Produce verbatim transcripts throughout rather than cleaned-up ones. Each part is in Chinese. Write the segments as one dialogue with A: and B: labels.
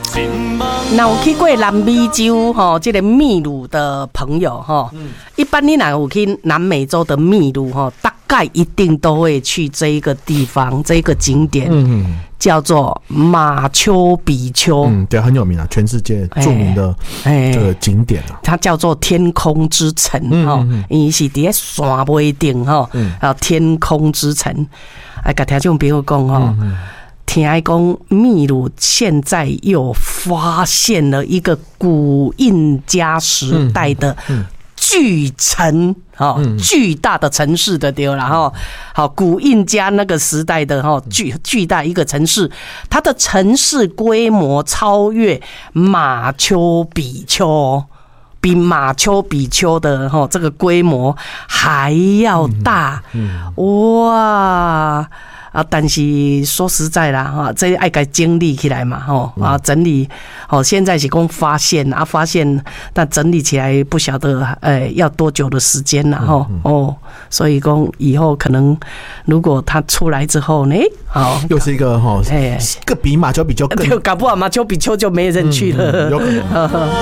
A: 那有去过南美洲吼，这个秘鲁的朋友吼，嗯、一般你若有去南美洲的秘鲁吼，大概一定都会去这一个地方，这一个景点，嗯、叫做马丘比丘。
B: 嗯，对，很有名啊，全世界著名的这个景点啊。
A: 它叫做天空之城吼，伊、嗯、是伫咧山尾顶吼，啊，天空之城。哎，甲听众朋友讲吼。嗯听讲，秘鲁现在又发现了一个古印加时代的巨城，哈、嗯，嗯、巨大的城市的对了哈。好，古印加那个时代的哈巨巨大一个城市，它的城市规模超越马丘比丘，比马丘比丘的哈这个规模还要大，嗯嗯、哇！啊，但是说实在啦，哈，这爱该整理起来嘛，吼啊，整理，哦，现在是讲发现啊，发现，但整理起来不晓得，哎，要多久的时间啦，吼哦，所以讲以后可能如果他出来之后呢，好，
B: 又是一个哈，哎，个比马丘比丘更，
A: 搞不好马丘比丘就没人去了，嗯、有可能。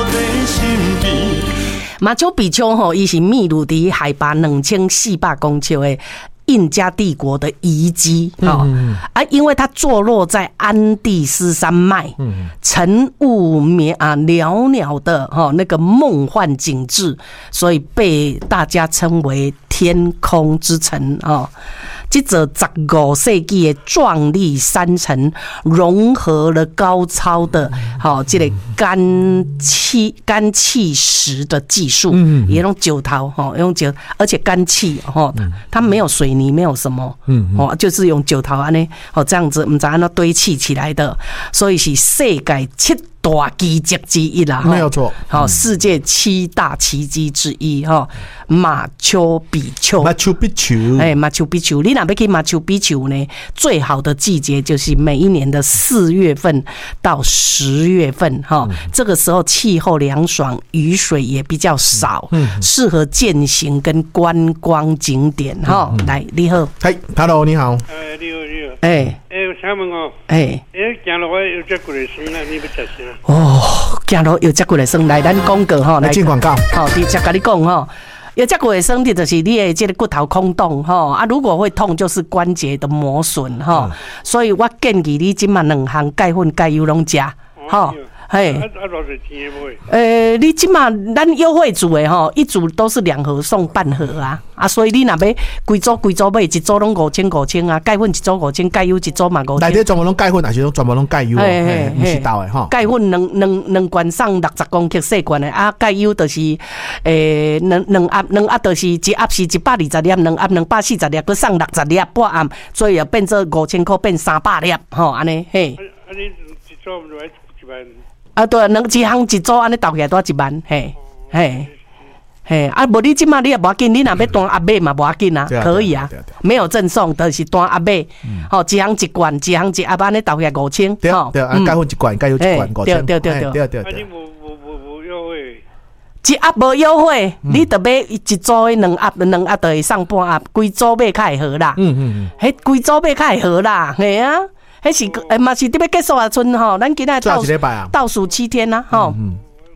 A: 马丘比丘吼，伊是秘鲁的海拔两千四百公尺的。印加帝国的遗迹，哦嗯、啊，因为它坐落在安第斯山脉，嗯、晨雾绵啊袅袅的哈那个梦幻景致，所以被大家称为天空之城啊。这座十五世纪的壮丽山城，融合了高超的好这个干气干气石的技术，嗯，也用九桃哈，用九，而且干气哈，它没有水泥，没有什么，嗯，哦，就是用九桃安呢，哦这样子，唔知安那堆砌起来的，所以是世界七大奇迹之一啦，
B: 没有错。
A: 好，世界七大奇迹之一哈，马丘比丘。
B: 马丘比丘，
A: 哎，马丘比丘，你哪要去马丘比丘呢？最好的季节就是每一年的四月份到十月份哈，嗯、这个时候气候凉爽，雨水也比较少，嗯、适合健行跟观光景点哈。嗯、来，你好，
B: 嗨 ，Hello， 你好，
C: 哎，你好，你好，
A: 哎，
C: 哎，我想问哦，
A: 哎，
C: 哎，行路我有只过来生啦，你要吃啥？
A: 哦，行路有只过来生，来咱广告哈，
B: 来进广告，
A: 好，直接跟你讲哈。有这个生的就是你的这个骨头空洞哈啊，如果会痛就是关节的磨损哈，所以我建议你今嘛两项钙粉钙油拢食哈。嘿，啊啊，多少钱买？呃，你即马咱优惠组的吼，一组都是两盒送半盒啊，啊，所以你若要规组规组买，一组拢五千五千啊，钙粉一组五千，钙油一组嘛五千。内底全部拢钙粉，还是拢全部拢钙油？嘿嘿嘿，不是豆的吼。钙粉两两两罐送六十公克细罐的啊，钙油就是诶两两盒两盒就是一盒是一百二十粒，两盒两百四十粒，佮送六十粒半盒，所以也变做五千块变三百粒，吼，安尼嘿。啊，你一组唔来一万？啊，对，两一项一组安尼倒起来多一万，嘿，嘿，嘿，啊，无你即马你也无要紧，你若要单阿买嘛无要紧啊，可以啊，没有赠送，就是单阿买，吼，一项一罐，一项一盒安尼倒起来五千，
B: 吼，对，啊，钙粉一罐，钙油一罐，五千，
A: 对对对
B: 对对对。
C: 啊，你无无无无优惠？
A: 一盒无优惠，你得买一组的两盒，两盒就会送半盒，规组买较会好啦，嗯嗯嗯，迄规组买较会好啦，嘿啊。迄是诶，嘛是得要结束啊，村吼，咱今仔倒倒数七天呐，吼。嗯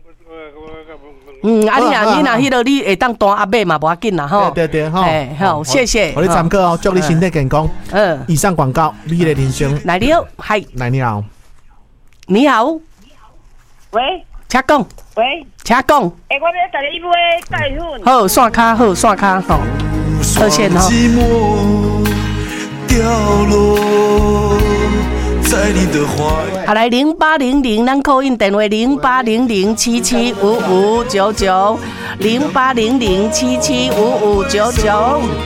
A: 嗯，啊你若你若迄落你会当单阿买嘛，无要紧啦，吼。
B: 对对对，吼。
A: 哎，好，谢谢。
B: 我你参考哦，祝你身体健康。嗯。以上广告，美丽人生。
A: 来你好，嗨。
B: 来你好。
A: 你好。
D: 喂。
A: 请讲。
D: 喂。
A: 请讲。
D: 诶，我要大家一杯钙粉。
A: 好，线卡好，线卡好。二线吼。掉落在你的怀。好，来零八零零，咱扣印电话零八零零七七五五九九，零八零零七七五五九九。